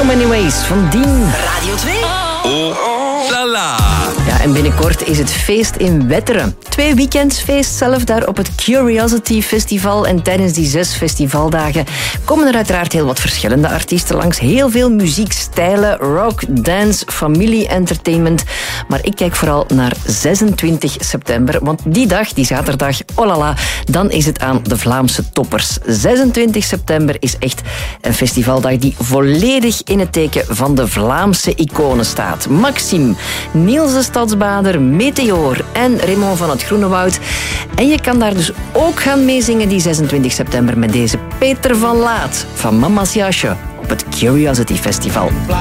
So Many Ways van Dien. Radio 2. Oh, la la. Ja, en binnenkort is het feest in Wetteren. 2 weekends feest zelf daar op het Curiosity Festival. En tijdens die 6 festivaldagen komen er uiteraard heel wat verschillende artiesten langs. Heel veel muziekstijlen, rock, dance, familie-entertainment. Maar ik kijk vooral naar 26 september. Want die dag, die zaterdag, oh la la, dan is het aan de Vlaamse toppers. 26 september is echt een festivaldag die volledig in het teken van de Vlaamse iconen staat. Maxime, Niels de Stadsbader, Meteor en Raymond van het Groenewoud. En je kan daar dus ook gaan meezingen die 26 september met deze Peter van Laat van Mama's Jasje op het Curiosity Festival.